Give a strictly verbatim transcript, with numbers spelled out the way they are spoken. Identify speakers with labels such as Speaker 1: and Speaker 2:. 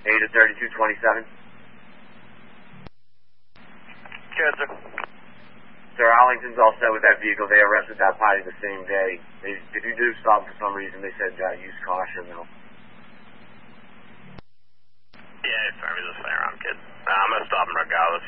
Speaker 1: eight to thirty-two twenty-seven.
Speaker 2: Good, sir.
Speaker 1: Sir, Arlington's all set with that vehicle. They arrested that party the same day. They, if you do stop for some reason, they said uh, use caution, though.
Speaker 2: Yeah, sorry, just stay around, kid. Uh, I'm going to stop him regardless.